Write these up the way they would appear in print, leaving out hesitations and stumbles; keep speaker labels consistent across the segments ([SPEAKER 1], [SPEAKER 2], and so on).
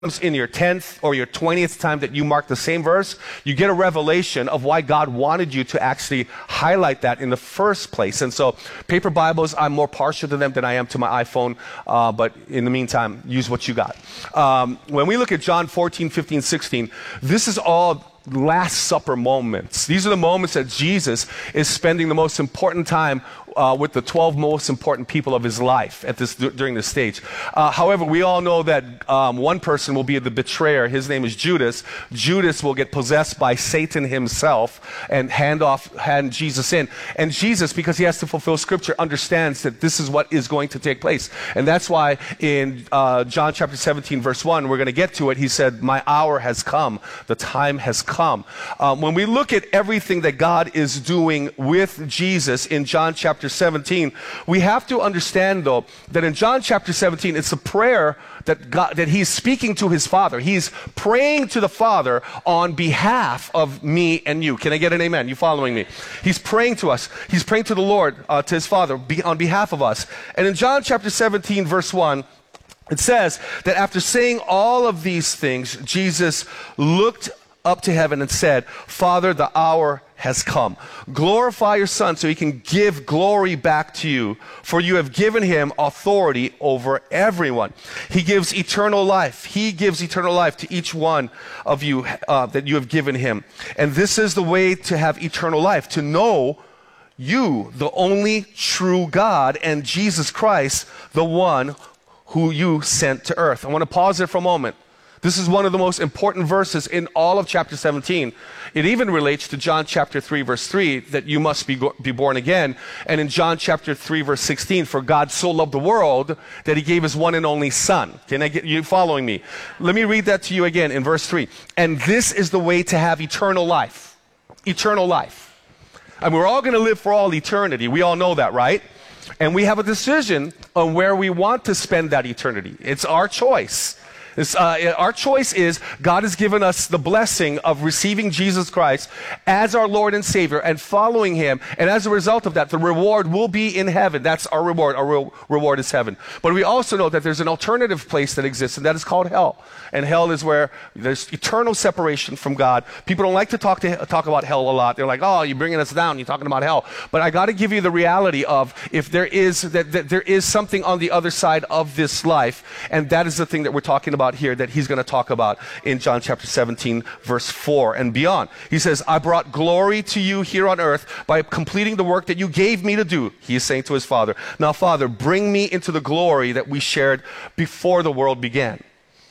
[SPEAKER 1] in your 10th or your 20th time that you mark the same verse, you get a revelation of why God wanted you to actually highlight that in the first place. And so paper Bibles, I'm more partial to them than I am to my iPhone, but in the meantime, use what you got. When we look at John 14, 15, 16, this is all Last Supper moments. These are the moments that Jesus is spending the most important time with the 12 most important people of his life during this stage. However, we all know that one person will be the betrayer. His name is Judas. Judas will get possessed by Satan himself and hand Jesus in. And Jesus, because he has to fulfill Scripture, understands that this is what is going to take place. And that's why in John chapter 17, verse 1, we're going to get to it. He said, "My hour has come. The time has come." When we look at everything that God is doing with Jesus in John chapter 17, we have to understand, though, that in John chapter 17, it's a prayer that he's speaking to his Father. He's praying to the Father on behalf of me and you. Can I get an amen? You following me? He's praying to us. He's praying to the Lord, to his Father, on behalf of us. And in John chapter 17, verse 1, it says that after saying all of these things, Jesus looked up to heaven and said, "Father, the hour has come. Glorify your Son so he can give glory back to you, for you have given him authority over everyone. He gives eternal life. He gives eternal life to each one of you that you have given him. And this is the way to have eternal life, to know you, the only true God, and Jesus Christ, the one who you sent to earth." I want to pause there for a moment. This is one of the most important verses in all of chapter 17. It even relates to John chapter 3, verse 3, that you must be born again. And in John chapter 3, verse 16, for God so loved the world that he gave his one and only Son. Can I get you following me? Let me read that to you again in verse 3. "And this is the way to have eternal life." Eternal life. And we're all going to live for all eternity. We all know that, right? And we have a decision on where we want to spend that eternity. It's our choice. Our choice is God has given us the blessing of receiving Jesus Christ as our Lord and Savior and following him. And as a result of that, the reward will be in heaven. That's our reward. Our reward is heaven. But we also know that there's an alternative place that exists, and that is called hell. And hell is where there's eternal separation from God. People don't like to talk about hell a lot. They're like, "Oh, you're bringing us down. You're talking about hell." But I got to give you the reality of if there is that there is something on the other side of this life, and that is the thing that we're talking about here, that he's going to talk about in John chapter 17, verse 4 and beyond. He says, "I brought glory to you here on earth by completing the work that you gave me to do." He is saying to his Father, "Now, Father, bring me into the glory that we shared before the world began."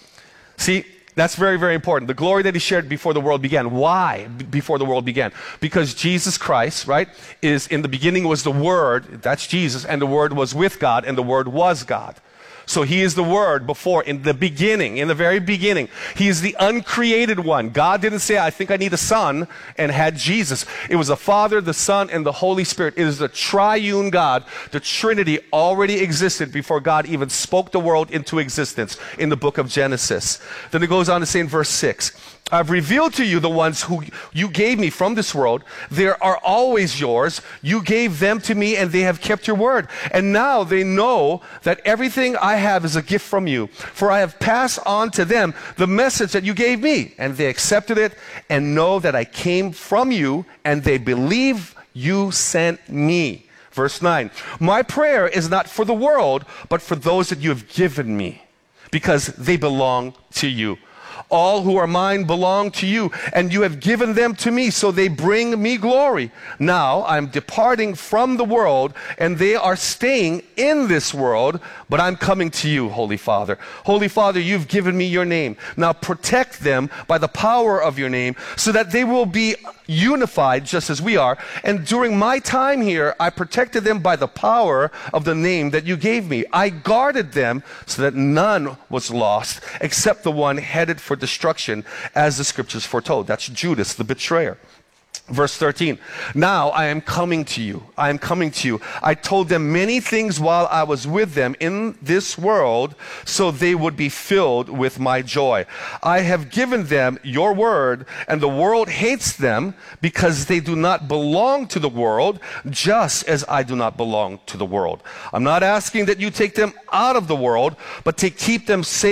[SPEAKER 1] See, that's very, very important. The glory that he shared before the world began. Why before the world began? Because Jesus Christ, right, is in the beginning was the Word, that's Jesus, and the Word was with God, and the Word was God. So he is the Word before, in the beginning, in the very beginning. He is the uncreated one. God didn't say, "I think I need a son," and had Jesus. It was the Father, the Son, and the Holy Spirit. It is the triune God. The Trinity already existed before God even spoke the world into existence in the book of Genesis. Then it goes on to say in verse 6, "I've revealed to you the ones who you gave me from this world. They are always yours. You gave them to me, and they have kept your word. And now they know that everything I have is a gift from you. For I have passed on to them the message that you gave me, and they accepted it and know that I came from you, and they believe you sent me." Verse 9, "My prayer is not for the world, but for those that you have given me, because they belong to you. All who are mine belong to you, and you have given them to me, so they bring me glory. Now I'm departing from the world, and they are staying in this world, but I'm coming to you, Holy Father. Holy Father, you've given me your name. Now protect them by the power of your name, so that they will be unified just as we are. And during my time here, I protected them by the power of the name that you gave me. I guarded them so that none was lost except the one headed for destruction, as the scriptures foretold." That's Judas, the betrayer. Verse 13, "Now I am coming to you. I am coming to you. I told them many things while I was with them in this world, so they would be filled with my joy. I have given them your word, and the world hates them because they do not belong to the world, just as I do not belong to the world. I'm not asking that you take them out of the world, but to keep them safe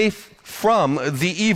[SPEAKER 1] from the evil